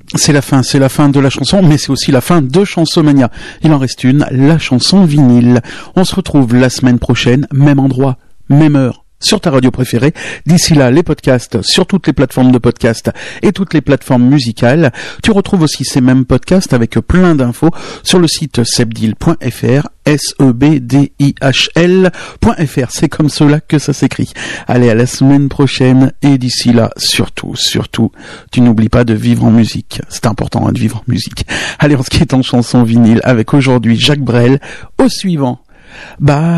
C'est la fin de la chanson, mais c'est aussi la fin de Chansomania. Il en reste une, la chanson vinyle. On se retrouve la semaine prochaine, même endroit, même heure, sur ta radio préférée. D'ici là, les podcasts sur toutes les plateformes de podcast et toutes les plateformes musicales. Tu retrouves aussi ces mêmes podcasts avec plein d'infos sur le site sebdil.fr, sebdihl.fr. C'est comme cela que ça s'écrit. Allez, à la semaine prochaine, et d'ici là, surtout, tu n'oublies pas de vivre en musique. C'est important de vivre en musique. Allez, on se quitte en chanson vinyle avec aujourd'hui Jacques Brel. Au suivant. Bye.